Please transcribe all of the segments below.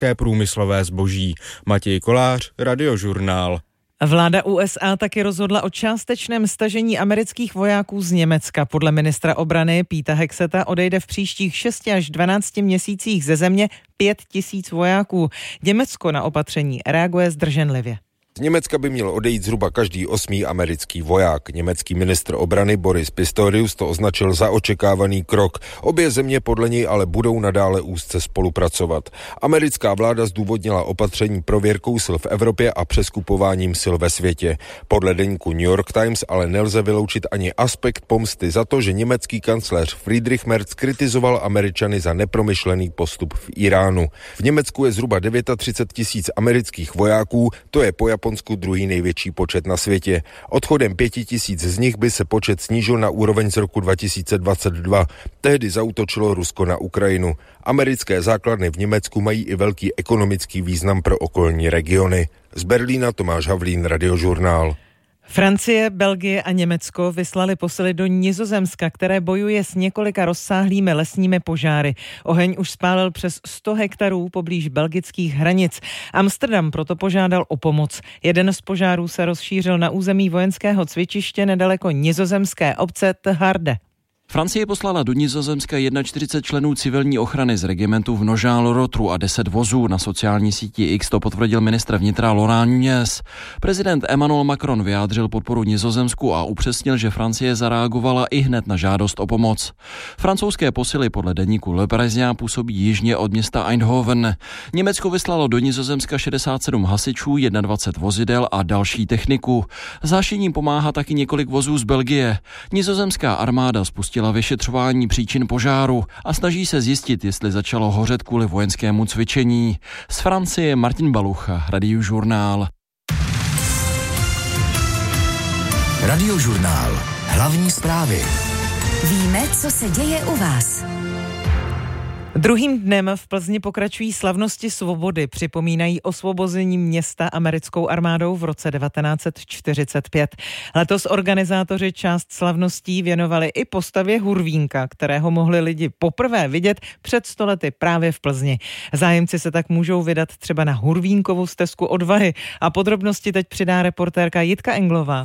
německé průmyslové zboží. Matěj Kolář, Radiožurnál. Vláda USA taky rozhodla o částečném stažení amerických vojáků z Německa. Podle ministra obrany Peta Hexeta odejde v příštích 6 až 12 měsících ze země 5 000 vojáků. Německo na opatření reaguje zdrženlivě. Z Německa by měl odejít zhruba každý 8. americký voják. Německý ministr obrany Boris Pistorius to označil za očekávaný krok. Obě země podle něj ale budou nadále úzce spolupracovat. Americká vláda zdůvodnila opatření prověrkou sil v Evropě a přeskupováním sil ve světě. Podle deníku New York Times ale nelze vyloučit ani aspekt pomsty za to, že německý kancléř Friedrich Merz kritizoval Američany za nepromyšlený postup v Iránu. V Německu je zhruba 39 000 amerických vojáků, to je po Japonsku druhý největší počet na světě. Odchodem 5 000 z nich by se počet snížil na úroveň z roku 2022. Tehdy zaútočilo Rusko na Ukrajinu. Americké základny v Německu mají i velký ekonomický význam pro okolní regiony. Z Berlína Tomáš Havlín, Radiožurnál. Francie, Belgie a Německo vyslali posily do Nizozemska, které bojuje s několika rozsáhlými lesními požáry. Oheň už spálil přes 100 hektarů poblíž belgických hranic. Amsterdam proto požádal o pomoc. Jeden z požárů se rozšířil na území vojenského cvičiště nedaleko nizozemské obce Te Harde. Francie poslala do Nizozemska 41 členů civilní ochrany z regimentu v Nogent-le-Rotrou a 10 vozů. Na sociální síti X to potvrdil ministr vnitra Laurent Nunez. Prezident Emmanuel Macron vyjádřil podporu Nizozemsku a upřesnil, že Francie zareagovala i hned na žádost o pomoc. Francouzské posily podle deníku Le Parisien působí jižně od města Eindhoven. Německo vyslalo do Nizozemska 67 hasičů, 21 vozidel a další techniku. Zášením pomáhá taky několik vozů z Belgie. Nizozemská armáda spustila vyšetřování příčin požáru a snaží se zjistit, jestli začalo hořet kvůli vojenskému cvičení. Z Francie Martin Balucha, Radiožurnál. Radiožurnál. Hlavní zprávy. Víme, co se děje u vás. Druhým dnem v Plzni pokračují slavnosti svobody. Připomínají osvobození města americkou armádou v roce 1945. Letos organizátoři část slavností věnovali i postavě Hurvínka, kterého mohli lidi poprvé vidět před 100 lety právě v Plzni. Zájemci se tak můžou vydat třeba na Hurvínkovu stezku odvahy. A podrobnosti teď přidá reportérka Jitka Englová.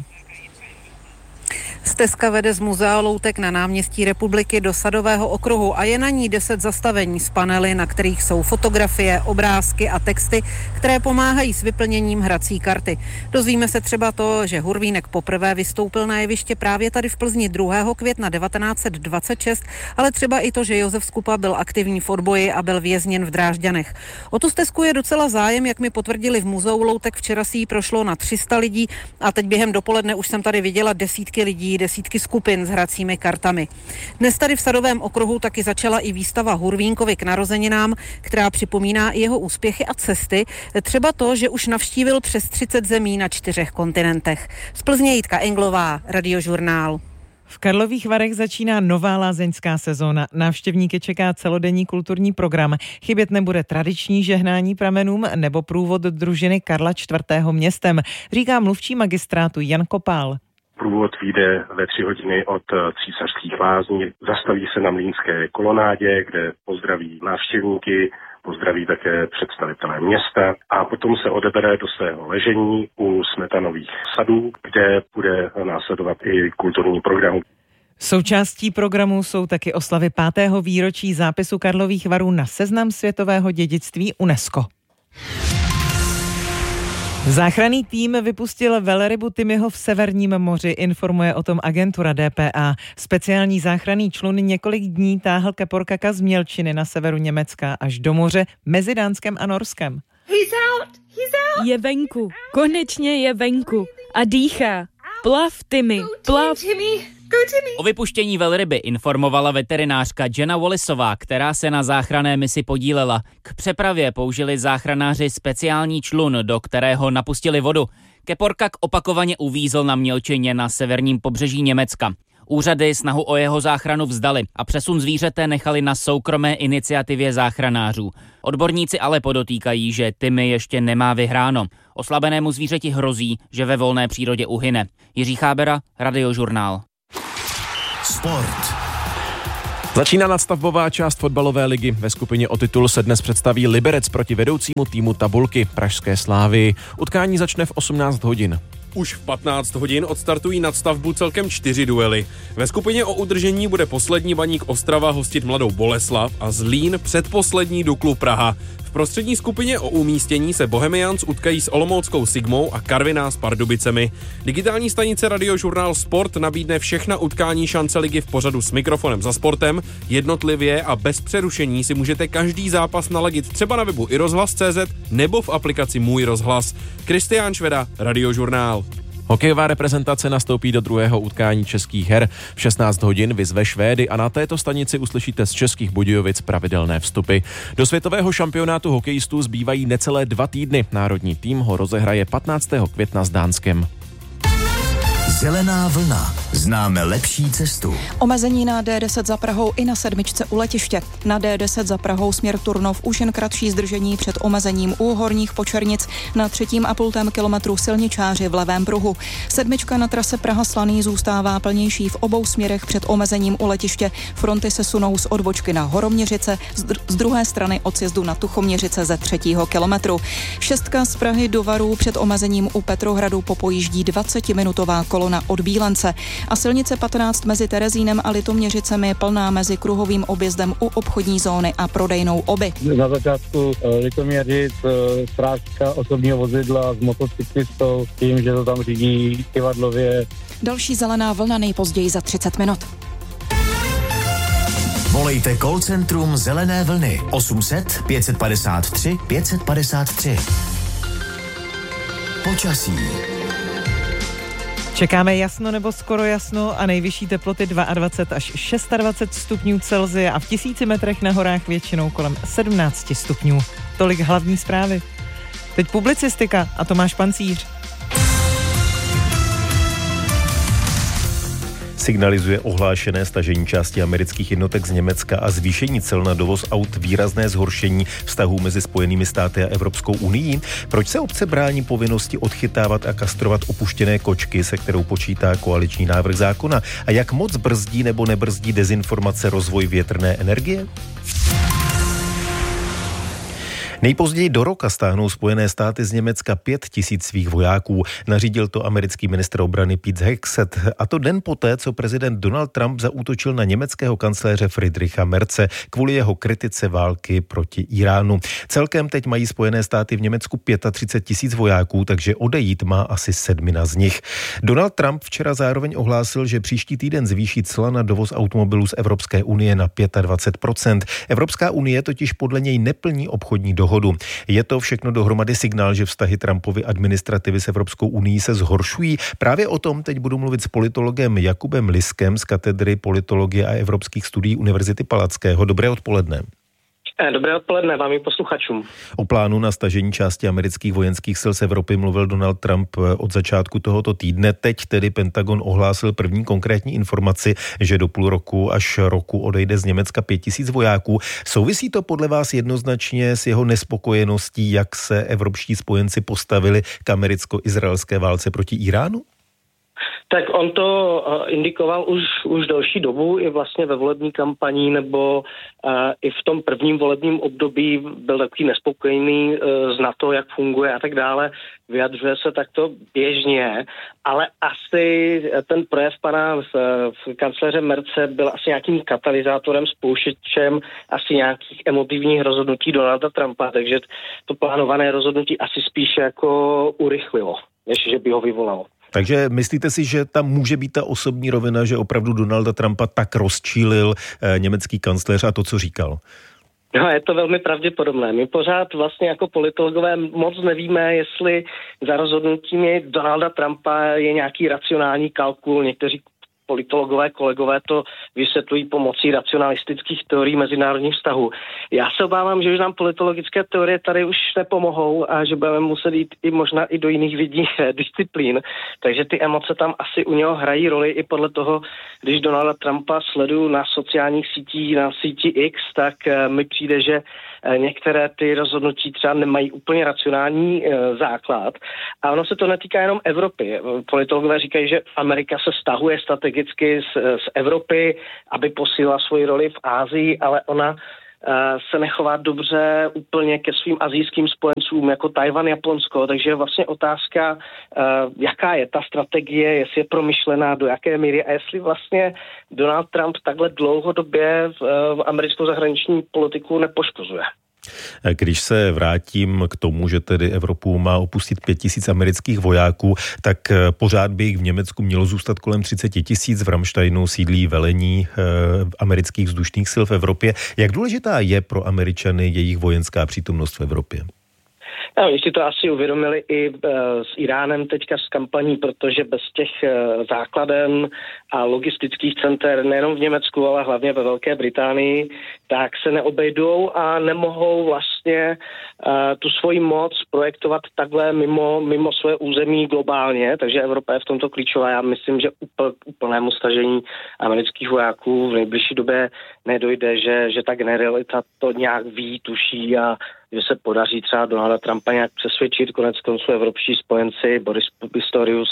Stezka vede z Muzea loutek na náměstí Republiky do Sadového okruhu a je na ní 10 zastavení s panely, na kterých jsou fotografie, obrázky a texty, které pomáhají s vyplněním hrací karty. Dozvíme se třeba to, že Hurvínek poprvé vystoupil na jeviště právě tady v Plzni 2. května 1926, ale třeba i to, že Josef Skupa byl aktivní v odboji a byl vězněn v Drážďanech. O tu stezku je docela zájem, jak mi potvrdili v Muzeu loutek, včera si ji prošlo na 300 lidí a teď během dopoledne už jsem tady viděla desítky lidí, desítky skupin s hracími kartami. Dnes tady v Sadovém okruhu taky začala i výstava Hurvínkovi k narozeninám, která připomíná i jeho úspěchy a cesty. Třeba to, že už navštívil přes 30 zemí na 4 kontinentech. Z Plzně Jitka Englová, Radiožurnál. V Karlových Varech začíná nová lázeňská sezóna. Návštěvníky čeká celodenní kulturní program. Chybět nebude tradiční žehnání pramenům nebo průvod družiny Karla IV. Městem, říká mluvčí magistrátu Jan Kopál. Průvod vyjde ve 3 hodiny od Císařských lázní, zastaví se na Mlýnské kolonádě, kde pozdraví návštěvníky, pozdraví také představitelé města a potom se odebere do svého ležení u Smetanových sadů, kde bude následovat i kulturní program. Součástí programu jsou taky oslavy 5. výročí zápisu Karlových Varů na seznam světového dědictví UNESCO. Záchranný tým vypustil velrybu Timyho v Severním moři, informuje o tom agentura DPA. Speciální záchranný člun několik dní táhl keporkaka z mělčiny na severu Německa až do moře mezi Dánskem a Norskem. He's out. Je venku, konečně je venku a dýchá. Plav, Timmy, plav. O vypuštění velryby informovala veterinářka Jenna Wallisová, která se na záchranné misi podílela. K přepravě použili záchranáři speciální člun, do kterého napustili vodu. Keporkak opakovaně uvízl na mělčině na severním pobřeží Německa. Úřady snahu o jeho záchranu vzdali a přesun zvířete nechali na soukromé iniciativě záchranářů. Odborníci ale podotýkají, že Timmy ještě nemá vyhráno. Oslabenému zvířeti hrozí, že ve volné přírodě uhyne. Jiří Chábera, Radiožurnál. Sport. Začíná nadstavbová část fotbalové ligy. Ve skupině o titul se dnes představí Liberec proti vedoucímu týmu tabulky pražské Slávii. Utkání začne v 18 hodin. Už v 15 hodin odstartují nadstavbu celkem 4 duely. Ve skupině o udržení bude poslední Baník Ostrava hostit Mladou Boleslav a Zlín předposlední Duklu Praha. V prostřední skupině o umístění se Bohemians utkají s olomouckou Sigmou a Karviná s Pardubicemi. Digitální stanice Radiožurnál Sport nabídne všechna utkání šance ligy v pořadu S mikrofonem za sportem. Jednotlivě a bez přerušení si můžete každý zápas naladit třeba na webu iRozhlas.cz nebo v aplikaci Můj rozhlas. Kristián Šveda, Radiožurnál. Hokejová reprezentace nastoupí do druhého utkání českých her. V 16 hodin vyzve Švédy a na této stanici uslyšíte z Českých Budějovic pravidelné vstupy. Do světového šampionátu hokejistů zbývají necelé 2 týdny. Národní tým ho rozehraje 15. května s Dánskem. Zelená vlna. Známe lepší cestu. Omezení na D10 za Prahou i na 7 u letiště. Na D10 za Prahou směr Turnov už jen kratší zdržení před omezením u Horních Počernic na 3,5 kilometru silničáři v levém pruhu. 7 na trase Praha-Slaný zůstává plnější v obou směrech před omezením u letiště. Fronty se sunou z odbočky na Horoměřice, z druhé strany od sjezdu na Tuchoměřice ze 3. kilometru. 6 z Prahy do Varů před omezením u Petrohradu popojíždí 20-minutová kolona od Bílence. A silnice 15 mezi Terezínem a Litoměřicemi je plná mezi kruhovým objezdem u obchodní zóny a prodejnou Oby. Na začátku Litoměřic srážka osobního vozidla s motocyklistou tím, že to tam řídí kivadlově. Další zelená vlna nejpozději za 30 minut. Volejte call centrum Zelené vlny 800 553 553. Počasí. Čekáme jasno nebo skoro jasno a nejvyšší teploty 22 až 26 stupňů Celsia a v 1000 metrech na horách většinou kolem 17 stupňů. Tolik hlavní zprávy. Teď publicistika a Tomáš Pancíř. Signalizuje ohlášené stažení části amerických jednotek z Německa a zvýšení cel na dovoz aut výrazné zhoršení vztahů mezi Spojenými státy a Evropskou unií? Proč se obce brání povinnosti odchytávat a kastrovat opuštěné kočky, se kterou počítá koaliční návrh zákona? A jak moc brzdí nebo nebrzdí dezinformace rozvoj větrné energie? Nejpozději do roka stáhnou Spojené státy z Německa 5 000 svých vojáků. Nařídil to americký ministr obrany Pete Hegseth. A to den poté, co prezident Donald Trump zaútočil na německého kancléře Friedricha Merze kvůli jeho kritice války proti Iránu. Celkem teď mají Spojené státy v Německu 35 000 vojáků, takže odejít má asi 7 z nich. Donald Trump včera zároveň ohlásil, že příští týden zvýší cla na dovoz automobilů z Evropské unie na 25%. Evropská unie totiž podle něj neplní obchodní dohodu. Je to všechno dohromady signál, že vztahy Trumpovy administrativy s Evropskou unií se zhoršují? Právě o tom teď budu mluvit s politologem Jakubem Liskem z katedry politologie a evropských studií Univerzity Palackého. Dobré odpoledne. Dobré odpoledne vám i posluchačům. O plánu na stažení části amerických vojenských sil z Evropy mluvil Donald Trump od začátku tohoto týdne. Teď tedy Pentagon ohlásil první konkrétní informaci, že do půl roku až roku odejde z Německa 5 000 vojáků. Souvisí to podle vás jednoznačně s jeho nespokojeností, jak se evropští spojenci postavili k americko-izraelské válce proti Iránu? Tak on to indikoval už delší dobu i vlastně ve volební kampani nebo i v tom prvním volebním období byl takový nespokojený z NATO, jak funguje a tak dále. Vyjadřuje se takto běžně, ale asi ten projev pana kancléře Merze byl asi nějakým katalyzátorem, spouštěčem asi nějakých emotivních rozhodnutí Donalda Trumpa, takže to plánované rozhodnutí asi spíše jako urychlilo, než že by ho vyvolalo. Takže myslíte si, že tam může být ta osobní rovina, že opravdu Donalda Trumpa tak rozčílil německý kancléř a to, co říkal? No, je to velmi pravděpodobné. My pořád vlastně jako politologové moc nevíme, jestli za rozhodnutími Donalda Trumpa je nějaký racionální kalkul. Někteří politologové, kolegové to vysvětlují pomocí racionalistických teorií mezinárodních vztahů. Já se obávám, že už nám politologické teorie tady už nepomohou a že budeme muset jít i možná i do jiných disciplín. Takže ty emoce tam asi u něho hrají roli i podle toho, když Donalda Trumpa sleduju na sociálních sítích, na síti X, tak mi přijde, že některé ty rozhodnutí třeba nemají úplně racionální základ. A ono se to netýká jenom Evropy. Politologové říkají, že Amerika se stahuje strategicky strategicky z Evropy, aby posílila svoji roli v Asii, ale ona se nechová dobře úplně ke svým asijským spojencům jako Tajvan, Japonsko, takže je vlastně otázka, jaká je ta strategie, jestli je promyšlená, do jaké míry a jestli vlastně Donald Trump takhle dlouhodobě v americkou zahraniční politiku nepoškozuje. Když se vrátím k tomu, že tedy Evropu má opustit 5 000 amerických vojáků, tak pořád by jich v Německu mělo zůstat kolem 30 000. V Ramsteinu sídlí velení amerických vzdušných sil v Evropě. Jak důležitá je pro Američany jejich vojenská přítomnost v Evropě? No, ještě to asi uvědomili i s Iránem teďka s kampaní, protože bez těch základen a logistických center nejenom v Německu, ale hlavně ve Velké Británii, tak se neobejdou a nemohou vlastně tu svoji moc projektovat takhle mimo své území globálně, takže Evropa je v tomto klíčová. Já myslím, že úplnému stažení amerických vojáků v nejbližší době nedojde, že ta generalita to nějak ví, tuší a že se podaří třeba Donalda Trumpa nějak přesvědčit. Konec konců evropští spojenci, Boris Pistorius,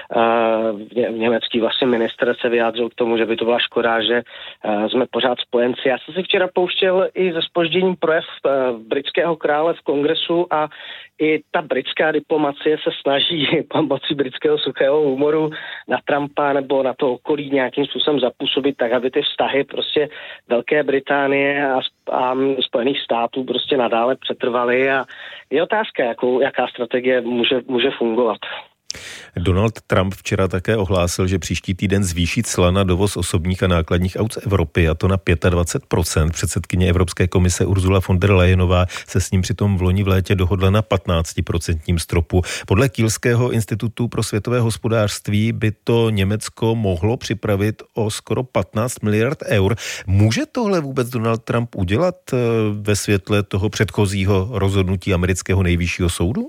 německý vlastně ministr, se vyjádřil k tomu, že by to byla škoda, že jsme pořád spojenci. Já jsem si včera pouštěl i ze zpožděním projev britského krále v kongresu a i ta britská diplomacie se snaží pomocí britského suchého humoru na Trumpa nebo na to okolí nějakým způsobem zapůsobit tak, aby ty vztahy prostě Velké Británie a Spojených států prostě nadále přetrvaly a je otázka, jaká strategie může fungovat. Donald Trump včera také ohlásil, že příští týden zvýší cla na dovoz osobních a nákladních aut z Evropy, a to na 25%. Předsedkyně Evropské komise Ursula von der Leyenová se s ním přitom v loni v létě dohodla na 15% stropu. Podle Kielského institutu pro světové hospodářství by to Německo mohlo připravit o skoro 15 miliard eur. Může tohle vůbec Donald Trump udělat ve světle toho předchozího rozhodnutí amerického nejvyššího soudu?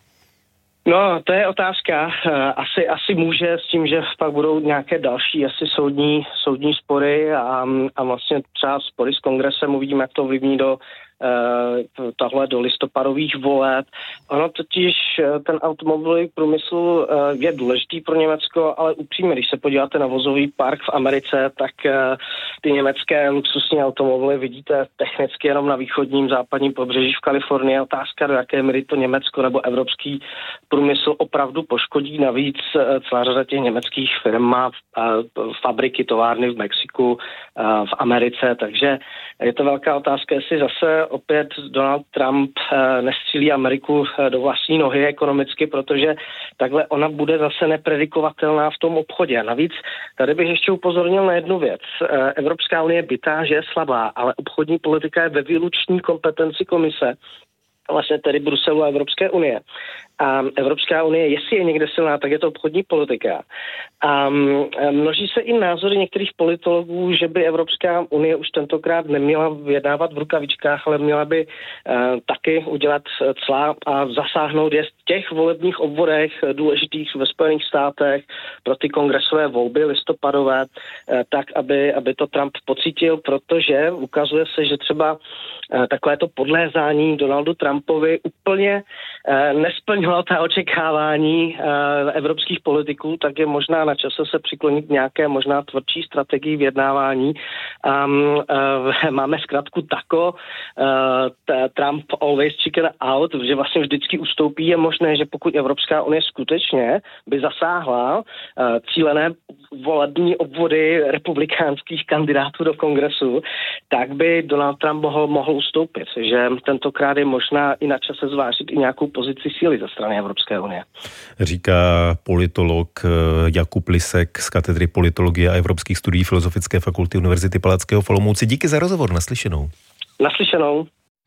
No, to je otázka. Asi může, s tím, že pak budou nějaké další asi soudní spory a vlastně třeba spory s kongresem, uvidíme, jak to ovlivní do listopadových voleb. Ono totiž ten automobilový průmysl je důležitý pro Německo, ale upřímně, když se podíváte na vozový park v Americe, tak ty německé luxusní automobily vidíte technicky jenom na východním, západním pobřeží v Kalifornii. Otázka, do jaké míry to Německo nebo evropský průmysl opravdu poškodí. Navíc celá řada těch německých firm má fabriky, továrny v Mexiku, v Americe, takže je to velká otázka, jestli zase opět Donald Trump nestřílí Ameriku do vlastní nohy ekonomicky, protože takhle ona bude zase nepredikovatelná v tom obchodě. A navíc tady bych ještě upozornil na jednu věc. Evropská unie je bitá, že je slabá, ale obchodní politika je ve výlučné kompetenci komise, vlastně tedy Bruselu a Evropské unie. A Evropská unie, jestli je někde silná, tak je to obchodní politika. A množí se i názory některých politologů, že by Evropská unie už tentokrát neměla vyjednávat v rukavičkách, ale měla by taky udělat cla a zasáhnout je v těch volebních obvodech důležitých ve Spojených státech pro ty kongresové volby listopadové, tak, aby to Trump pocítil, protože ukazuje se, že třeba takovéto podlézání Donaldu Trumpovi úplně nesplnilo ta očekávání evropských politiků, tak je možná na čase se přiklonit nějaké možná tvrdší strategii vyjednávání. Máme zkratku tako, Trump always chicken out, že vlastně vždycky ustoupí. Je možné, že pokud Evropská unie skutečně by zasáhla cílené volební obvody republikánských kandidátů do kongresu, tak by Donald Trump mohl ustoupit. Že tentokrát je možná i na čase zvážit i nějakou pozici síly ze strany Evropské unie. Říká politolog Jakub Lisek z katedry politologie a evropských studií Filozofické fakulty Univerzity Palackého v Olomouci. Díky za rozhovor, naslyšenou. Naslyšenou.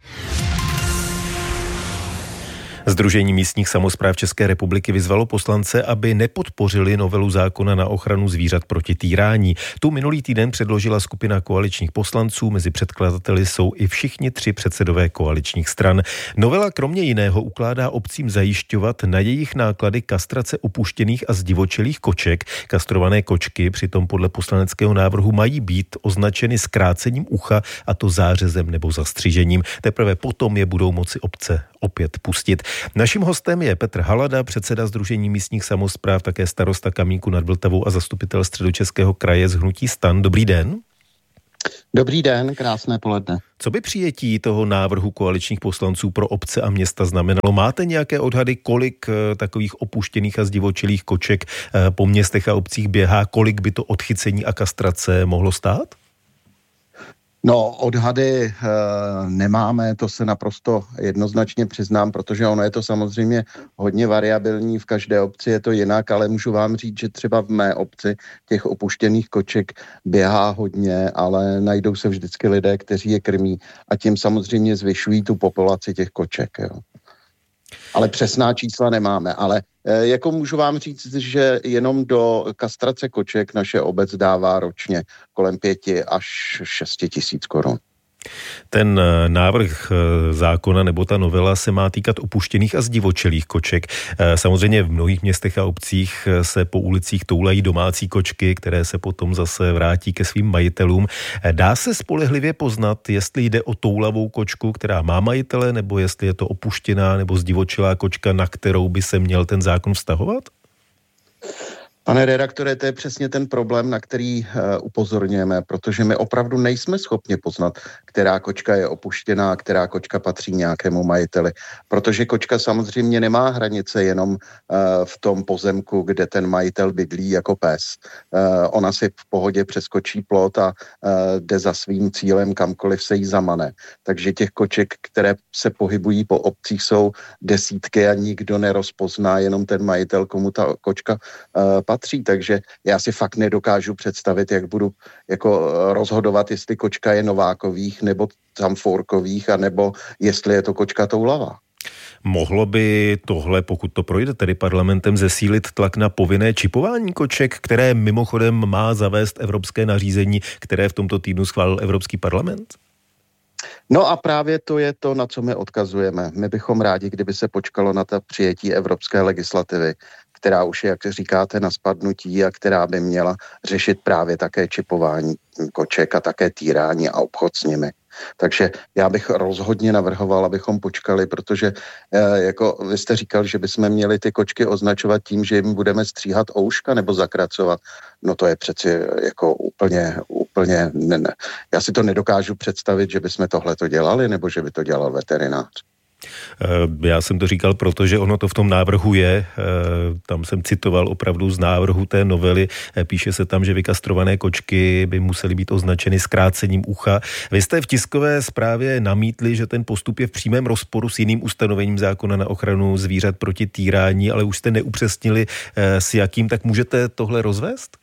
Sdružení místních samospráv České republiky vyzvalo poslance, aby nepodpořili novelu zákona na ochranu zvířat proti týrání. Tu minulý týden předložila skupina koaličních poslanců, mezi předkladateli jsou i všichni 3 předsedové koaličních stran. Novela kromě jiného ukládá obcím zajišťovat na jejich náklady kastrace opuštěných a zdivočelých koček. Kastrované kočky přitom podle poslaneckého návrhu mají být označeny zkrácením ucha, a to zářezem nebo zastřižením. Teprve potom je budou moci obce opět pustit. Naším hostem je Petr Halada, předseda Sdružení místních samospráv, také starosta Kamínku nad Vltavou a zastupitel Středočeského kraje z hnutí STAN. Dobrý den. Dobrý den, krásné poledne. Co by přijetí toho návrhu koaličních poslanců pro obce a města znamenalo? Máte nějaké odhady, kolik takových opuštěných a zdivočelých koček po městech a obcích běhá? Kolik by to odchycení a kastrace mohlo stát? No, odhady nemáme, to se naprosto jednoznačně přiznám, protože ono je to samozřejmě hodně variabilní, v každé obci je to jinak, ale můžu vám říct, že třeba v mé obci těch opuštěných koček běhá hodně, ale najdou se vždycky lidé, kteří je krmí a tím samozřejmě zvyšují tu populaci těch koček. Jo. Ale přesná čísla nemáme, ale jako můžu vám říct, že jenom do kastrace koček naše obec dává ročně kolem 5 až 6 tisíc korun. Ten návrh zákona nebo ta novela se má týkat opuštěných a zdivočelých koček. Samozřejmě v mnohých městech a obcích se po ulicích toulají domácí kočky, které se potom zase vrátí ke svým majitelům. Dá se spolehlivě poznat, jestli jde o toulavou kočku, která má majitele, nebo jestli je to opuštěná nebo zdivočelá kočka, na kterou by se měl ten zákon vztahovat? Pane redaktore, to je přesně ten problém, na který upozorňujeme, protože my opravdu nejsme schopni poznat, která kočka je opuštěná, která kočka patří nějakému majiteli. Protože kočka samozřejmě nemá hranice jenom v tom pozemku, kde ten majitel bydlí jako pes. Ona si v pohodě přeskočí plot a jde za svým cílem kamkoliv se jí zamane. Takže těch koček, které se pohybují po obcích, jsou desítky a nikdo nerozpozná, jenom ten majitel, komu ta kočka patří, takže já si fakt nedokážu představit, jak budu jako rozhodovat, jestli kočka je novákových nebo zamforkových, anebo jestli je to kočka toulavá. Mohlo by tohle, pokud to projde tedy parlamentem, zesílit tlak na povinné čipování koček, které mimochodem má zavést evropské nařízení, které v tomto týdnu schválil Evropský parlament? No a právě to je to, na co my odkazujeme. My bychom rádi, kdyby se počkalo na ta přijetí evropské legislativy, která už je, jak říkáte, na spadnutí a která by měla řešit právě také čipování koček a také týrání a obchod s nimi. Takže já bych rozhodně navrhoval, abychom počkali, protože jako vy jste říkal, že bychom měli ty kočky označovat tím, že jim budeme stříhat ouška nebo zakracovat. No to je přeci jako úplně ne. Já si to nedokážu představit, že bychom tohleto dělali, nebo že by to dělal veterinář. Já jsem to říkal, protože ono to v tom návrhu je, tam jsem citoval opravdu z návrhu té novely, píše se tam, že vykastrované kočky by musely být označeny zkrácením ucha. Vy jste v tiskové zprávě namítli, že ten postup je v přímém rozporu s jiným ustanovením zákona na ochranu zvířat proti týrání, ale už jste neupřesnili s jakým, tak můžete tohle rozvést?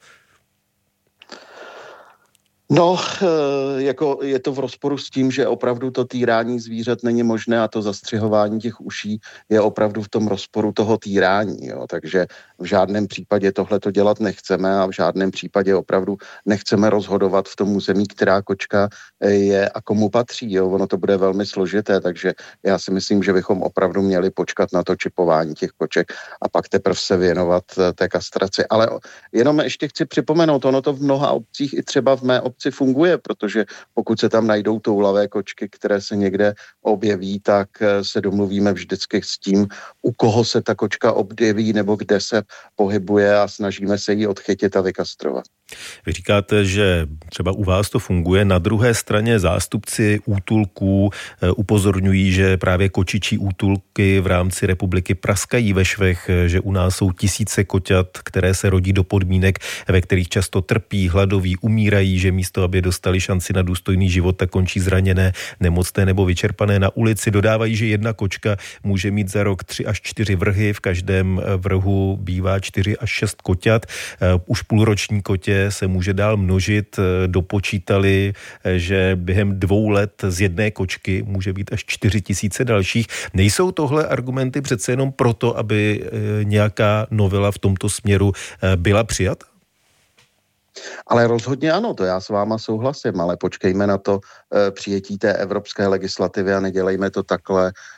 No, jako je to v rozporu s tím, že opravdu to týrání zvířat není možné a to zastřihování těch uší je opravdu v tom rozporu toho týrání. Jo. Takže v žádném případě tohleto dělat nechceme a v žádném případě opravdu nechceme rozhodovat v tom území, která kočka je a komu patří. Jo. Ono to bude velmi složité, takže já si myslím, že bychom opravdu měli počkat na to čipování těch koček a pak teprve se věnovat té kastraci. Ale jenom ještě chci připomenout, ono to v mnoha obcích i třeba v mé obci funguje, protože pokud se tam najdou toulavé kočky, které se někde objeví, tak se domluvíme vždycky s tím, u koho se ta kočka objeví nebo kde se pohybuje a snažíme se ji odchytit a vykastrovat. Vy říkáte, že třeba u vás to funguje, na druhé straně zástupci útulků upozorňují, že právě kočičí útulky v rámci republiky praskají ve švech, že u nás jsou tisíce koťat, které se rodí do podmínek, ve kterých často trpí, hladoví, umírají, že místo, aby dostali šanci na důstojný život, tak končí zraněné, nemocné nebo vyčerpané na ulici. Dodávají, že jedna kočka může mít za rok 3 až 4 vrhy, v každém vrhu bývá 4 až 6 koťat, už půlroční kotě se může dál množit, dopočítali, že během 2 let z jedné kočky může být až 4 000 dalších. Nejsou tohle argumenty přece jenom proto, aby nějaká novela v tomto směru byla přijata? Ale rozhodně ano, to já s váma souhlasím, ale počkejme na to přijetí té evropské legislativy a nedělejme to takhle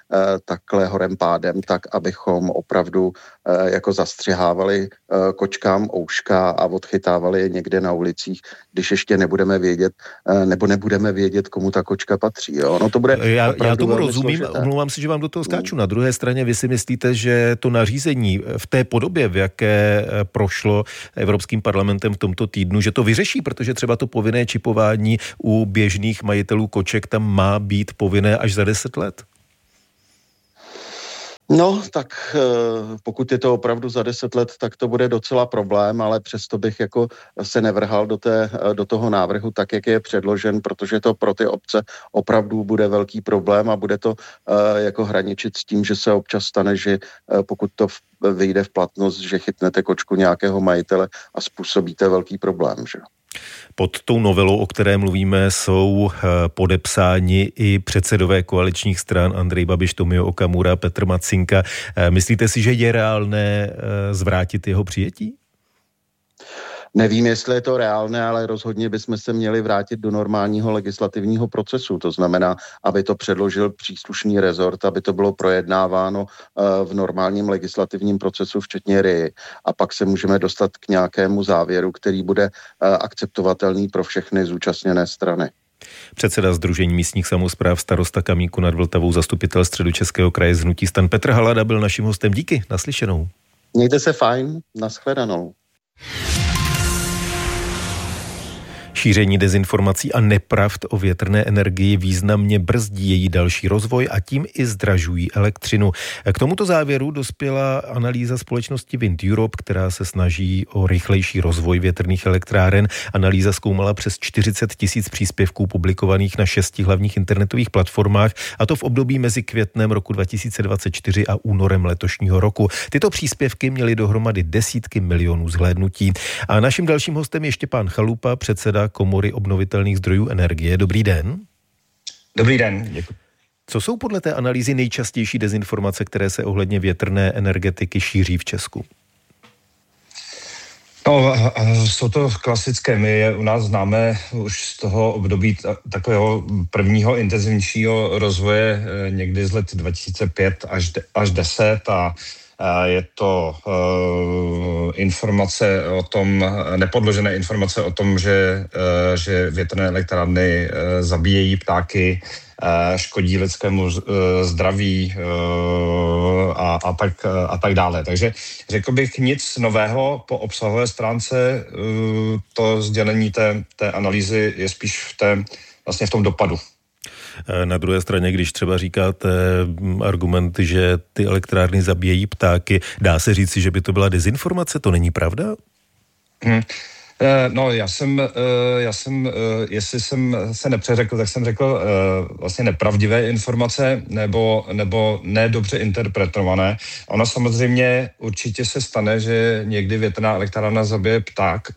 takhle horem pádem, tak abychom opravdu jako zastřihávali kočkám ouška a odchytávali je někde na ulicích, když ještě nebudeme vědět, nebo nebudeme vědět, komu ta kočka patří. Jo? No to bude já tomu rozumím, omlouvám si, že vám do toho skáču. Na druhé straně vy si myslíte, že to nařízení v té podobě, v jaké prošlo Evropským parlamentem v tomto týdnu, že to vyřeší, protože třeba to povinné čipování u běžných majitelů koček tam má být povinné až za 10 let? No, tak pokud je to opravdu za 10 let, tak to bude docela problém, ale přesto bych jako se nevrhal do toho návrhu tak, jak je předložen, protože to pro ty obce opravdu bude velký problém a bude to jako hraničit s tím, že se občas stane, že pokud to vyjde v platnost, že chytnete kočku nějakého majitele a způsobíte velký problém, že? Pod tou novelou, o které mluvíme, jsou podepsáni i předsedové koaličních stran Andrej Babiš, Tomio Okamura, Petr Macinka. Myslíte si, že je reálné zvrátit jeho přijetí? Nevím, jestli je to reálné, ale rozhodně bychom se měli vrátit do normálního legislativního procesu. To znamená, aby to předložil příslušný rezort, aby to bylo projednáváno v normálním legislativním procesu, včetně RIA. A pak se můžeme dostat k nějakému závěru, který bude akceptovatelný pro všechny zúčastněné strany. Předseda Sdružení místních samospráv starosta Kamínku nad Vltavou, zastupitel Středočeského kraje z hnutí STAN Petr Halada byl naším hostem. Díky, naslyšenou. Mějte se fajn, nashledanou. Šíření dezinformací a nepravd o větrné energii významně brzdí její další rozvoj a tím i zdražují elektřinu. K tomuto závěru dospěla analýza společnosti Wind Europe, která se snaží o rychlejší rozvoj větrných elektráren. Analýza zkoumala přes 40 000 příspěvků publikovaných na 6 hlavních internetových platformách, a to v období mezi květnem roku 2024 a únorem letošního roku. Tyto příspěvky měly dohromady desítky milionů zhlédnutí. A naším dalším hostem je Štěpán Chalupa, předseda Komory obnovitelných zdrojů energie. Dobrý den. Dobrý den, děkuji. Co jsou podle té analýzy nejčastější dezinformace, které se ohledně větrné energetiky šíří v Česku? No, jsou to klasické. My je u nás známe už z toho období takového prvního intenzivnějšího rozvoje někdy z let 2005 až 10 a je to informace o tom, nepodložené informace o tom, že větrné elektrárny zabíjejí ptáky, škodí lidskému zdraví a tak dále. Takže řekl bych nic nového po obsahové stránce. To sdělení té analýzy je spíš vlastně v tom dopadu. Na druhé straně, když třeba říkáte argument, že ty elektrárny zabíjejí ptáky, dá se říci, že by to byla dezinformace? To není pravda? No, já jsem, jestli jsem se nepřeřekl, tak jsem řekl vlastně nepravdivé informace nebo nedobře interpretované. Ono samozřejmě určitě se stane, že někdy větrná elektrárna zabije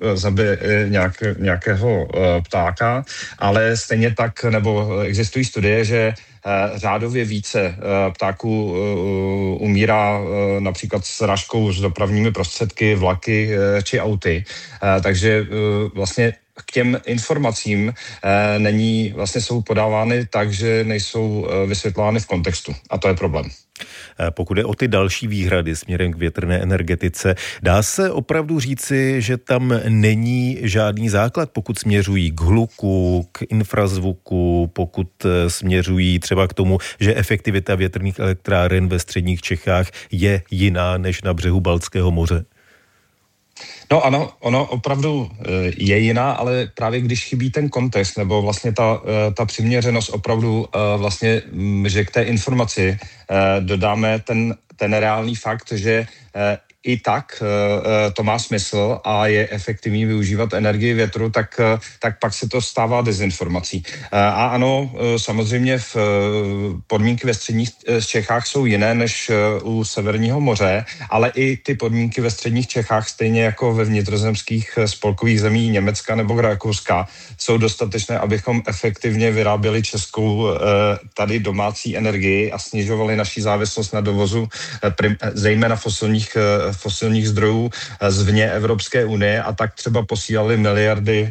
nějakého ptáka, ale stejně tak, nebo existují studie, že řádově více ptáků umírá například s srážkou s dopravními prostředky, vlaky či auty. Takže vlastně k těm informacím jsou podávány tak, že nejsou vysvětlovány v kontextu. A to je problém. Pokud je o ty další výhrady směrem k větrné energetice, dá se opravdu říci, že tam není žádný základ, pokud směřují k hluku, k infrazvuku, pokud směřují třeba k tomu, že efektivita větrných elektráren ve středních Čechách je jiná než na břehu Baltského moře? No ano, ono opravdu je jiná, ale právě když chybí ten kontext, nebo vlastně ta přiměřenost opravdu vlastně, že k té informaci dodáme ten reálný fakt, že i tak to má smysl a je efektivní využívat energii větru, tak pak se to stává dezinformací. A ano, samozřejmě podmínky ve středních Čechách jsou jiné než u Severního moře, ale i ty podmínky ve středních Čechách, stejně jako ve vnitrozemských spolkových zemí Německa nebo Rakouska, jsou dostatečné, abychom efektivně vyráběli českou tady domácí energii a snižovali naši závislost na dovozu zejména fosilních zdrojů zvně Evropské unie a tak třeba posílali miliardy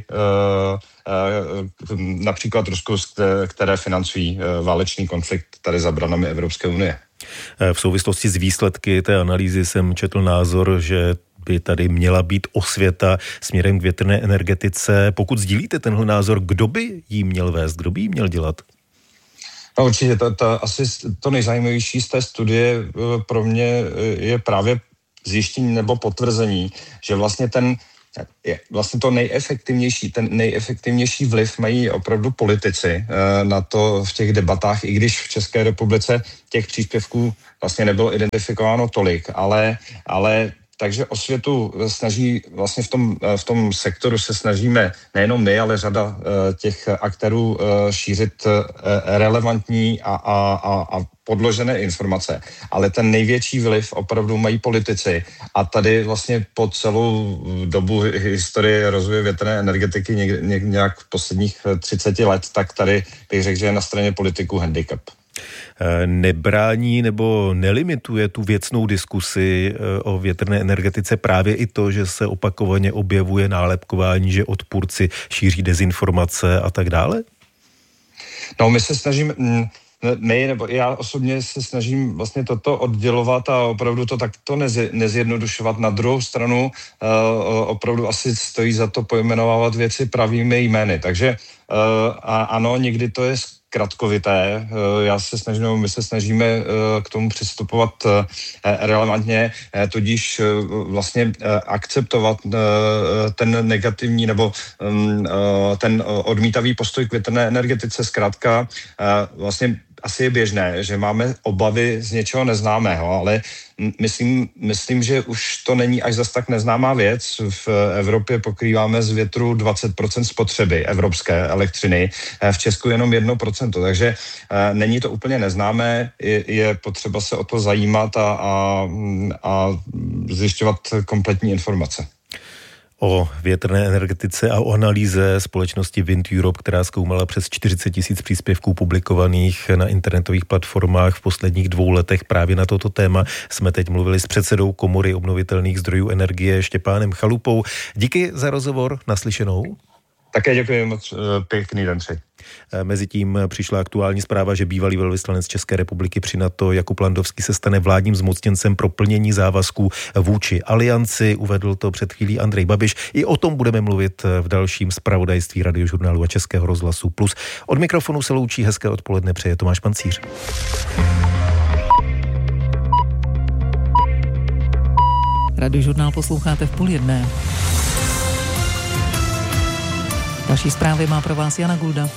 například Rusku, které financují válečný konflikt tady za branami Evropské unie. V souvislosti s výsledky té analýzy jsem četl názor, že by tady měla být osvěta směrem k větrné energetice. Pokud sdílíte tenhle názor, kdo by jí měl vést, kdo by jí měl dělat? No určitě, asi to nejzajímavější z té studie pro mě je právě zjištění nebo potvrzení, že vlastně to nejefektivnější vliv mají opravdu politici na to v těch debatách, i když v České republice těch příspěvků vlastně nebylo identifikováno tolik, ale takže osvětu snaží vlastně v tom sektoru se snažíme nejenom my, ale řada těch aktérů šířit relevantní a podložené informace. Ale ten největší vliv opravdu mají politici. A tady vlastně po celou dobu historie rozvoje větrné energetiky nějak v posledních 30 let, tak tady bych řekl, že je na straně politiků handicap. Nebrání nebo nelimituje tu věcnou diskusi o větrné energetice právě i to, že se opakovaně objevuje nálepkování, že odpůrci šíří dezinformace a tak dále? No, my se snažíme... nebo já osobně se snažím vlastně toto oddělovat a opravdu to takto nezjednodušovat. Na druhou stranu opravdu asi stojí za to pojmenovávat věci pravými jmény. Takže ano, někdy to je zkratkovité. My se snažíme k tomu přistupovat relevantně, tudíž vlastně akceptovat ten negativní nebo ten odmítavý postoj k větrné energetice. Zkrátka vlastně asi je běžné, že máme obavy z něčeho neznámého, ale myslím, že už to není až zas tak neznámá věc. V Evropě pokrýváme z větru 20% spotřeby evropské elektřiny, v Česku jenom 1%, takže není to úplně neznámé, je potřeba se o to zajímat a zjišťovat kompletní informace. O větrné energetice a o analýze společnosti Wind Europe, která zkoumala přes 40 000 příspěvků publikovaných na internetových platformách v posledních 2 letech právě na toto téma, jsme teď mluvili s předsedou Komory obnovitelných zdrojů energie Štěpánem Chalupou. Díky za rozhovor, naslyšenou. Také děkuji moc, pěkný den přeji. Mezitím přišla aktuální zpráva, že bývalý velvyslanec České republiky při NATO Jakub Landovský se stane vládním zmocněncem pro plnění závazků vůči alianci. Uvedl to před chvílí Andrej Babiš. I o tom budeme mluvit v dalším zpravodajství Radiožurnálu a Českého rozhlasu Plus. Od mikrofonu se loučí, hezké odpoledne přeje Tomáš Pancíř. Radiožurnál posloucháte v 12:30. Další zprávy má pro vás Jana Gulda.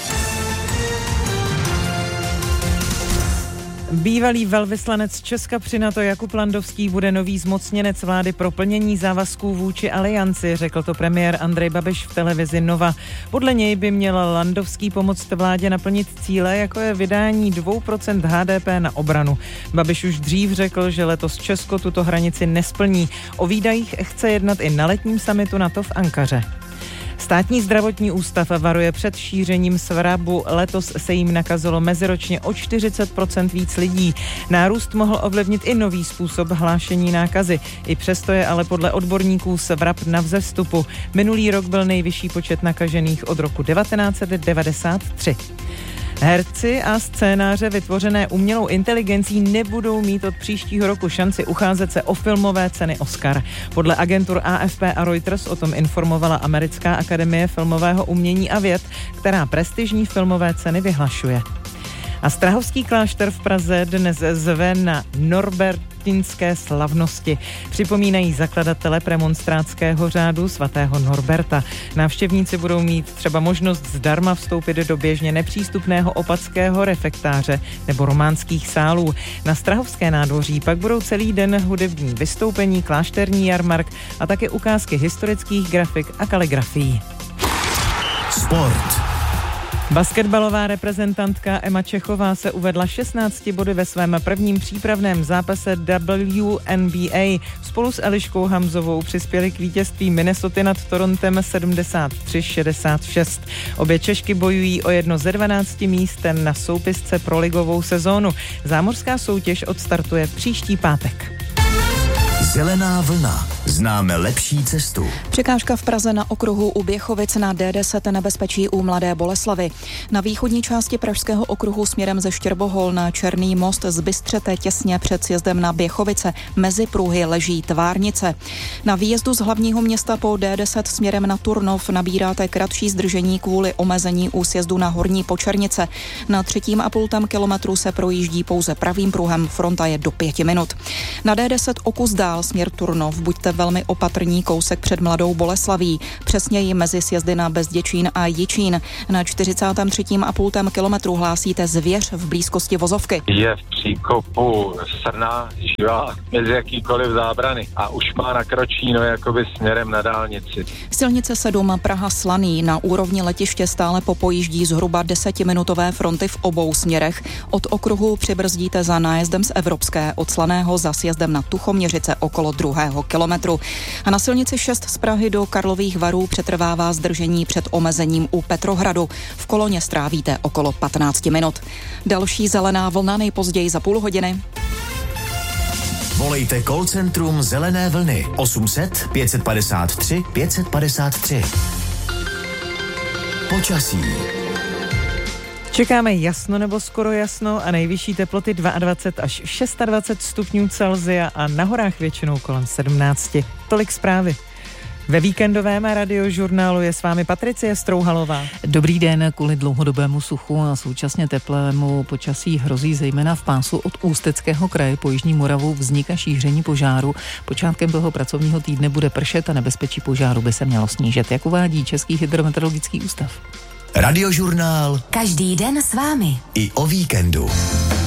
Bývalý velvyslanec Česka při NATO Jakub Landovský bude nový zmocněnec vlády pro plnění závazků vůči alianci, řekl to premiér Andrej Babiš v televizi Nova. Podle něj by měl Landovský pomoct vládě naplnit cíle, jako je vydání 2% HDP na obranu. Babiš už dřív řekl, že letos Česko tuto hranici nesplní. O výdajích chce jednat i na letním summitu NATO v Ankaře. Státní zdravotní ústav varuje před šířením svrabu. Letos se jim nakazilo meziročně o 40% víc lidí. Nárůst mohl ovlivnit i nový způsob hlášení nákazy. I přesto je ale podle odborníků svrab na vzestupu. Minulý rok byl nejvyšší počet nakažených od roku 1993. Herci a scénáře vytvořené umělou inteligencí nebudou mít od příštího roku šanci ucházet se o filmové ceny Oscar. Podle agentur AFP a Reuters o tom informovala Americká akademie filmového umění a věd, která prestižní filmové ceny vyhlašuje. A Strahovský klášter v Praze dnes zve na norbertinské slavnosti. Připomínají zakladatele premonstrátského řádu svatého Norberta. Návštěvníci budou mít třeba možnost zdarma vstoupit do běžně nepřístupného opatského refektáře nebo románských sálů. Na Strahovské nádvoří pak budou celý den hudební vystoupení, klášterní jarmark a také ukázky historických grafik a kaligrafií. Sport. Basketbalová reprezentantka Emma Čechová se uvedla 16 body ve svém prvním přípravném zápase WNBA. Spolu s Eliškou Hamzovou přispěli k vítězství Minnesoty nad Torontem 73-66. Obě Češky bojují o jedno ze 12 míst na soupisce pro ligovou sezónu. Zámořská soutěž odstartuje příští pátek. Zelená vlna. Známe lepší cestu. Překážka v Praze na okruhu u Běchovic na D10 nebezpečí u Mladé Boleslavi. Na východní části pražského okruhu směrem ze Štěrbohol na Černý most zbystřete těsně před sjezdem na Běchovice. Mezi pruhy leží Tvárnice. Na výjezdu z hlavního města po D10 směrem na Turnov nabíráte kratší zdržení kvůli omezení u sjezdu na Horní Počernice. Na 3,5 kilometru se projíždí pouze pravým pruhem, fronta je do 5 minut. Na D10 o kus dál směr Turnov buďte velmi opatrní, kousek před Mladou Boleslaví, přesněji mezi sjezdy na Bezděčín a Jičín. Na 43,5 kilometru hlásíte zvěř v blízkosti vozovky. Je v příkopu srna živá mezi jakýkoliv zábrany a už má nakročí jakoby směrem na dálnici. Silnice 7 Praha Slaný na úrovni letiště stále popojíždí zhruba 10minutové fronty v obou směrech. Od okruhu přibrzdíte za nájezdem z Evropské, od Slaného za sjezdem na Tuchoměřice okolo 2. kilometru. A na silnici 6 z Prahy do Karlových Varů přetrvává zdržení před omezením u Petrohradu. V koloně strávíte okolo 15 minut. Další zelená vlna nejpozději za půl hodiny. Volejte call centrum Zelené vlny 800 553 553. Počasí. Čekáme jasno nebo skoro jasno a nejvyšší teploty 22 až 26 stupňů Celsia a na horách většinou kolem 17. Tolik zprávy. Ve víkendovém radiožurnálu je s vámi Patricie Strouhalová. Dobrý den, kvůli dlouhodobému suchu a současně teplému počasí hrozí zejména v pásu od Ústeckého kraje po jižní Moravu vznik a šíření požáru. Počátkem toho pracovního týdne bude pršet a nebezpečí požáru by se mělo snížit, jak uvádí Český hydrometeorologický ústav. Radiožurnál. Každý den s vámi. I o víkendu.